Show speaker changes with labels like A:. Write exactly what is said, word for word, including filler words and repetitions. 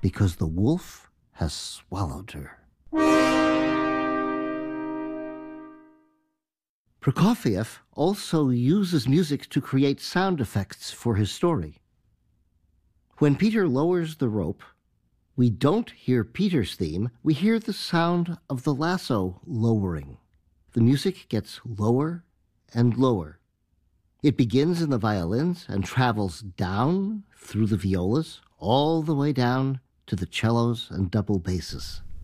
A: because the wolf has swallowed her. Prokofiev also uses music to create sound effects for his story. When Peter lowers the rope, we don't hear Peter's theme, we hear the sound of the lasso lowering. The music gets lower and lower. It begins in the violins and travels down through the violas, all the way down to the cellos and double basses.